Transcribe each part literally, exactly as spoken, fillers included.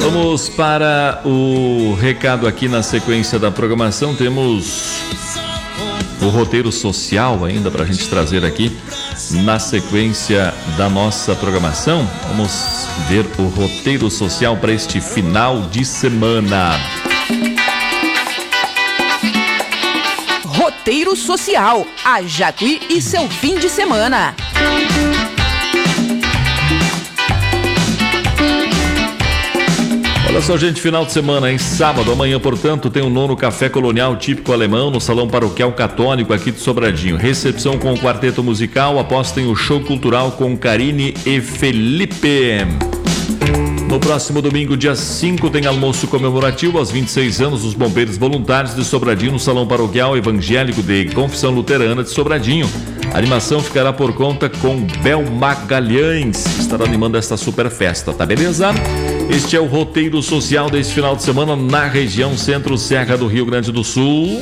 Vamos para o recado aqui na sequência da programação. Temos o roteiro social ainda para a gente trazer aqui na sequência da nossa programação. Vamos ver o roteiro social para este final de semana. Roteiro social, a Jacuí e seu fim de semana. Olha só, gente, final de semana, hein? Sábado, amanhã, portanto, tem o nono Café Colonial Típico Alemão no Salão Paroquial Católico aqui de Sobradinho. Recepção com o quarteto musical, após tem o show cultural com Karine e Felipe. No próximo domingo, dia cinco, tem almoço comemorativo aos vinte e seis anos dos Bombeiros Voluntários de Sobradinho no Salão Paroquial Evangélico de Confissão Luterana de Sobradinho. A animação ficará por conta com Bel Magalhães, que estará animando esta super festa, tá beleza? Este é o roteiro social deste final de semana na região Centro-Serra do Rio Grande do Sul.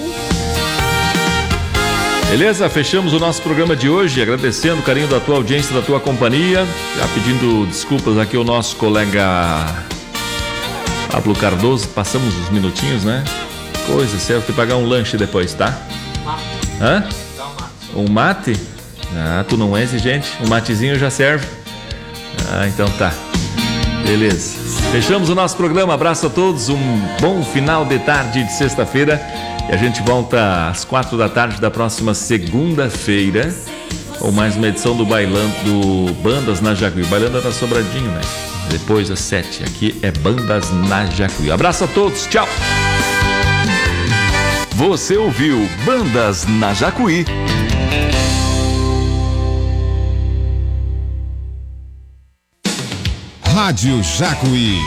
Beleza? Fechamos o nosso programa de hoje, agradecendo o carinho da tua audiência, da tua companhia. Já pedindo desculpas aqui ao nosso colega Pablo Cardoso. Passamos uns minutinhos, né? Coisa, certo, tem que pagar um lanche depois, tá? Hã? Um mate? Ah, tu não é exigente? Um matezinho já serve? Ah, então tá. Beleza. Fechamos o nosso programa. Abraço a todos. Um bom final de tarde de sexta-feira. E a gente volta às quatro da tarde da próxima segunda-feira com mais uma edição do Bailando do Bandas na Jacuí. Bailando na Sobradinho, né? Depois às sete. Aqui é Bandas na Jacuí. Abraço a todos. Tchau. Você ouviu Bandas na Jacuí. Rádio Jacuí.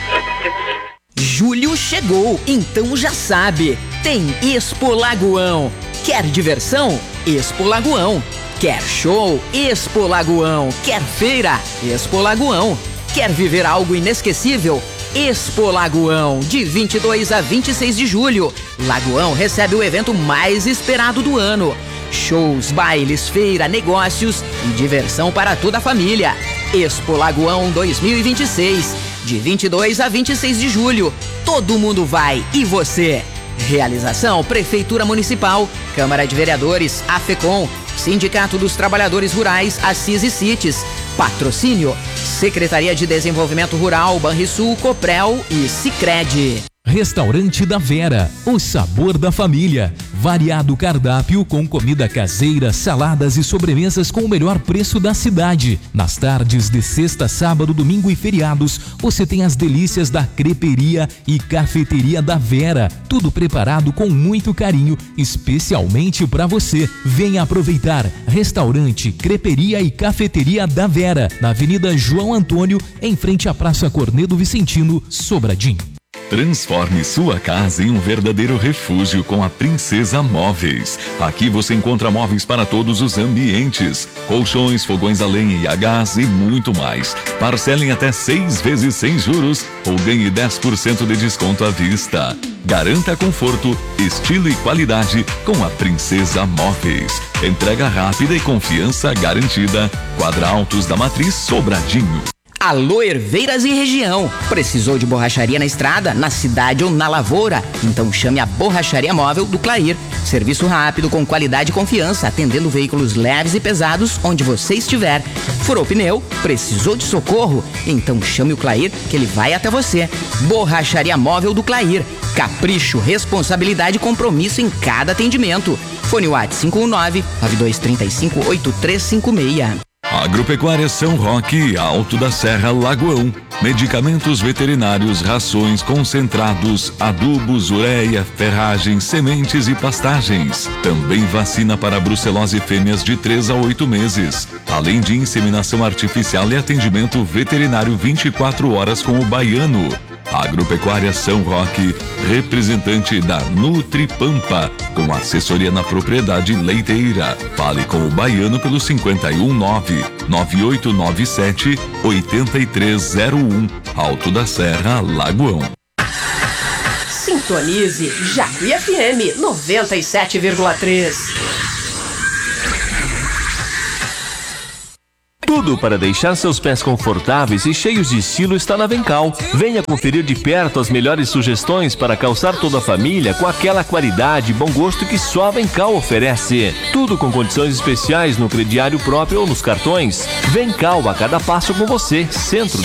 Julho chegou, então já sabe, tem Expo Lagoão. Quer diversão? Expo Lagoão. Quer show? Expo Lagoão. Quer feira? Expo Lagoão. Quer viver algo inesquecível? Expo Lagoão, de vinte e dois a vinte e seis de julho. Lagoão recebe o evento mais esperado do ano. Shows, bailes, feira, negócios e diversão para toda a família. Expo Lagoão dois mil e vinte e seis, de vinte e dois a vinte e seis de julho. Todo mundo vai, e você? Realização: Prefeitura Municipal, Câmara de Vereadores, AFECOM, Sindicato dos Trabalhadores Rurais, Assis e Cites. Patrocínio: Secretaria de Desenvolvimento Rural, Banrisul, Coprel e Sicredi. Restaurante da Vera, o sabor da família. Variado cardápio com comida caseira, saladas e sobremesas com o melhor preço da cidade. Nas tardes de sexta, sábado, domingo e feriados, você tem as delícias da creperia e cafeteria da Vera. Tudo preparado com muito carinho, especialmente para você. Venha aproveitar. Restaurante, creperia e cafeteria da Vera, na Avenida João Antônio, em frente à Praça Cornedo Vicentino, Sobradinho. Transforme sua casa em um verdadeiro refúgio com a Princesa Móveis. Aqui você encontra móveis para todos os ambientes, colchões, fogões a lenha e a gás e muito mais. Parcelem até seis vezes sem juros ou ganhe dez por cento de desconto à vista. Garanta conforto, estilo e qualidade com a Princesa Móveis. Entrega rápida e confiança garantida. Quadra Altos da Matriz, Sobradinho. Alô, Herveiras e região. Precisou de borracharia na estrada, na cidade ou na lavoura? Então chame a Borracharia Móvel do Clair. Serviço rápido com qualidade e confiança, atendendo veículos leves e pesados onde você estiver. Furou pneu? Precisou de socorro? Então chame o Clair que ele vai até você. Borracharia Móvel do Clair. Capricho, responsabilidade e compromisso em cada atendimento. Fone WhatsApp cinco um nove, nove dois três cinco, oito três cinco seis. Agropecuária São Roque, Alto da Serra, Lagoão. Medicamentos veterinários, rações, concentrados, adubos, ureia, ferragens, sementes e pastagens. Também vacina para brucelose fêmeas de três a oito meses. Além de inseminação artificial e atendimento veterinário vinte e quatro horas com o Baiano. Agropecuária São Roque, representante da Nutripampa, com assessoria na propriedade leiteira. Fale com o Baiano pelo cinquenta e um nove, nove oito nove sete, oito três zero um, Alto da Serra, Lagoão. Sintonize Jacuí F M noventa e sete vírgula três. Tudo Tudo para deixar seus pés confortáveis e cheios de estilo está na Vencal. Venha conferir de perto as melhores sugestões para calçar toda a família com aquela qualidade e bom gosto que só a Vencal oferece. Tudo com condições especiais no crediário próprio ou nos cartões. Vencal, a cada passo com você. Centro